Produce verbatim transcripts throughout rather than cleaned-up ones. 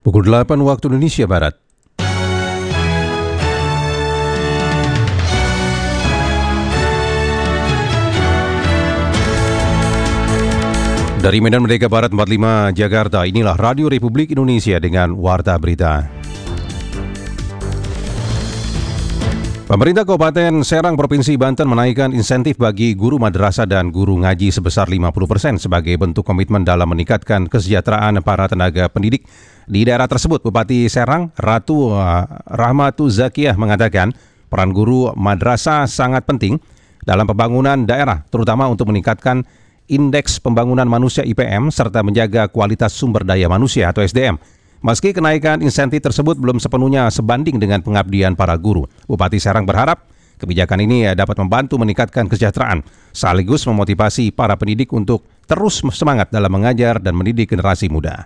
Pukul delapan waktu Indonesia Barat. Dari Medan Merdeka Barat empat puluh lima Jakarta, inilah Radio Republik Indonesia dengan Warta Berita. Pemerintah Kabupaten Serang Provinsi Banten menaikkan insentif bagi guru madrasah dan guru ngaji sebesar lima puluh persen sebagai bentuk komitmen dalam meningkatkan kesejahteraan para tenaga pendidik di daerah tersebut. Bupati Serang, Ratu Rahmatu Zakiyah mengatakan peran guru madrasah sangat penting dalam pembangunan daerah, terutama untuk meningkatkan indeks pembangunan manusia I P M serta menjaga kualitas sumber daya manusia atau S D M. Meski kenaikan insentif tersebut belum sepenuhnya sebanding dengan pengabdian para guru, Bupati Serang berharap kebijakan ini dapat membantu meningkatkan kesejahteraan, sekaligus memotivasi para pendidik untuk terus semangat dalam mengajar dan mendidik generasi muda.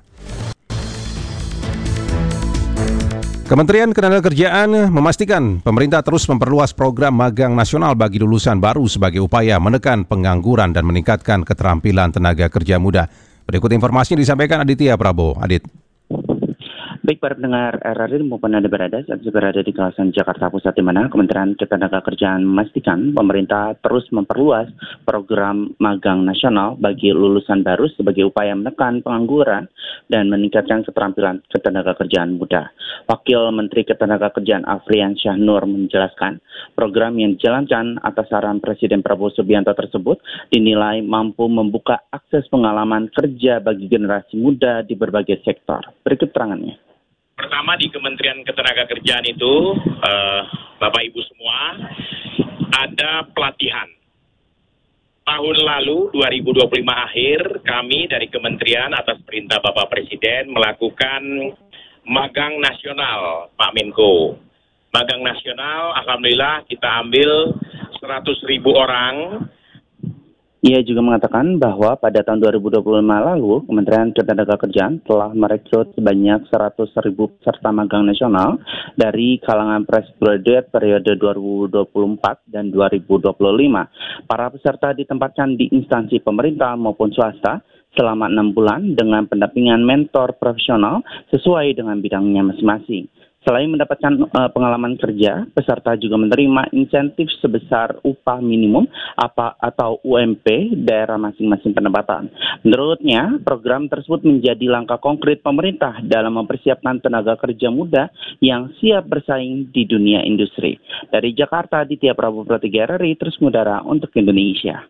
Kementerian Ketenagakerjaan memastikan pemerintah terus memperluas program magang nasional bagi lulusan baru sebagai upaya menekan pengangguran dan meningkatkan keterampilan tenaga kerja muda. Berikut informasinya disampaikan Aditya Prabowo. Adit. Baik para pendengar R R I maupun Anda berada saat berada di kawasan Jakarta Pusat, di mana Kementerian Ketenagakerjaan memastikan pemerintah terus memperluas program magang nasional bagi lulusan baru sebagai upaya menekan pengangguran dan meningkatkan keterampilan ketenagakerjaan muda. Wakil Menteri Ketenagakerjaan Afrian Syah Nur menjelaskan, program yang dijalankan atas saran Presiden Prabowo Subianto tersebut dinilai mampu membuka akses pengalaman kerja bagi generasi muda di berbagai sektor. Berikut terangannya. Pertama, di Kementerian Ketenagakerjaan itu, eh, Bapak Ibu semua, ada pelatihan. Tahun lalu, dua ribu dua puluh lima akhir, kami dari Kementerian atas perintah Bapak Presiden melakukan magang nasional, Pak Menko. Magang nasional, Alhamdulillah kita ambil seratus ribu orang. Ia juga mengatakan bahwa pada tahun dua ribu dua puluh lima lalu, Kementerian Ketenagakerjaan telah merekrut sebanyak seratus ribu peserta magang nasional dari kalangan fresh graduate periode dua ribu dua puluh empat dan dua ribu dua puluh lima. Para peserta ditempatkan di instansi pemerintah maupun swasta selama enam bulan dengan pendampingan mentor profesional sesuai dengan bidangnya masing-masing. Selain mendapatkan uh, pengalaman kerja, peserta juga menerima insentif sebesar upah minimum apa atau U M P daerah masing-masing penempatan. Menurutnya, program tersebut menjadi langkah konkret pemerintah dalam mempersiapkan tenaga kerja muda yang siap bersaing di dunia industri. Dari Jakarta, Aditya Prabowo R R I terus mengudara untuk Indonesia.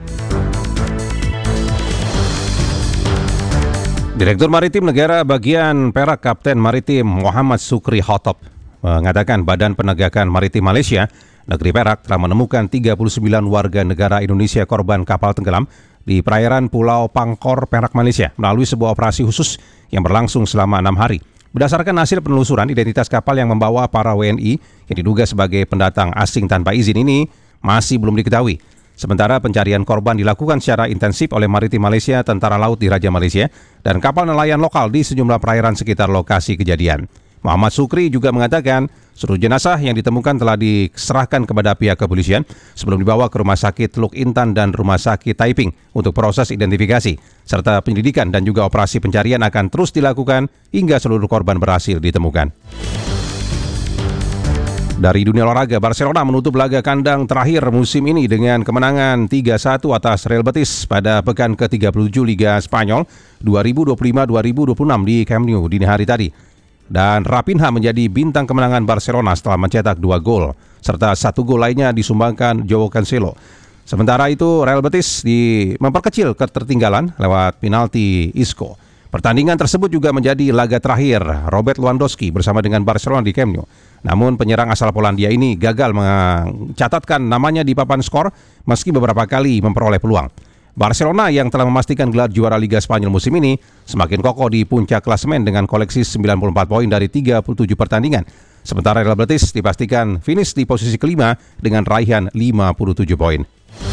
Direktur Maritim Negara Bagian Perak Kapten Maritim Muhammad Sukri Khotob mengatakan Badan Penegakan Maritim Malaysia Negeri Perak telah menemukan tiga puluh sembilan warga negara Indonesia korban kapal tenggelam di perairan Pulau Pangkor, Perak, Malaysia melalui sebuah operasi khusus yang berlangsung selama enam hari. Berdasarkan hasil penelusuran, identitas kapal yang membawa para W N I yang diduga sebagai pendatang asing tanpa izin ini masih belum diketahui. Sementara pencarian korban dilakukan secara intensif oleh Maritim Malaysia, Tentara Laut Diraja Malaysia, dan kapal nelayan lokal di sejumlah perairan sekitar lokasi kejadian. Muhammad Sukri juga mengatakan seluruh jenazah yang ditemukan telah diserahkan kepada pihak kepolisian sebelum dibawa ke Rumah Sakit Teluk Intan dan Rumah Sakit Taiping untuk proses identifikasi, serta penyelidikan dan juga operasi pencarian akan terus dilakukan hingga seluruh korban berhasil ditemukan. Dari dunia olahraga, Barcelona menutup laga kandang terakhir musim ini dengan kemenangan tiga satu atas Real Betis pada pekan ke tiga puluh tujuh Liga Spanyol dua ribu dua puluh lima dua ribu dua puluh enam di Camp Nou dini hari tadi. Dan Raphinha menjadi bintang kemenangan Barcelona setelah mencetak dua gol, serta satu gol lainnya disumbangkan Joao Cancelo. Sementara itu, Real Betis di memperkecil ketertinggalan lewat penalti Isco. Pertandingan tersebut juga menjadi laga terakhir Robert Lewandowski bersama dengan Barcelona di Camp Nou. Namun penyerang asal Polandia ini gagal mencatatkan namanya di papan skor meski beberapa kali memperoleh peluang. Barcelona yang telah memastikan gelar juara Liga Spanyol musim ini semakin kokoh di puncak klasemen dengan koleksi sembilan puluh empat poin dari tiga puluh tujuh pertandingan. Sementara Real Betis dipastikan finish di posisi kelima dengan raihan lima puluh tujuh poin.